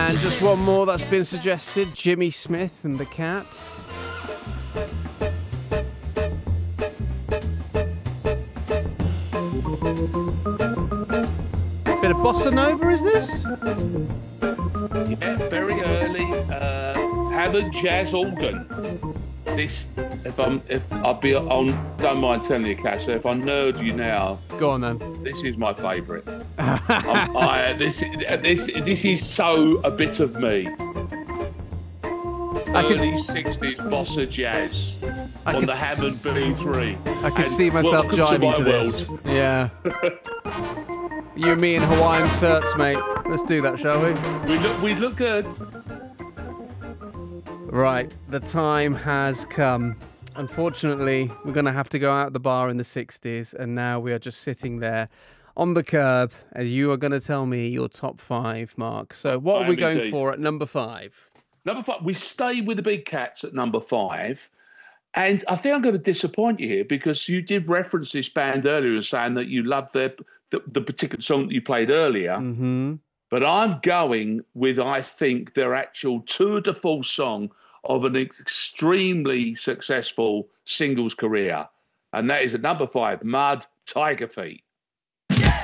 And just one more that's been suggested, Jimmy Smith and the Cats. Bit of bossa nova, is this? Yeah, very early. Hammond jazz organ. This, I'll be on, don't mind telling you, Cass, if I nerd you now, Go on then. this is my favourite. This is so a bit of me. Early 60s bossa jazz on the Hammond B3. I could see myself jiving to this. World. Yeah. You and me in Hawaiian shirts, mate. Let's do that, shall we? We look good. Right, the time has come. Unfortunately, we're going to have to go out the bar in the 60s, and now we are just sitting there on the curb, and you are going to tell me your top 5, Mark. So what are we going for at number 5? Number 5, we stay with the Big Cats at number 5. And I think I'm going to disappoint you here because you did reference this band earlier saying that you loved the particular song that you played earlier. Mm-hmm. But I'm going with, I think, their actual tour de force song of an extremely successful singles career. And that is at number 5, Mud, Tiger Feet.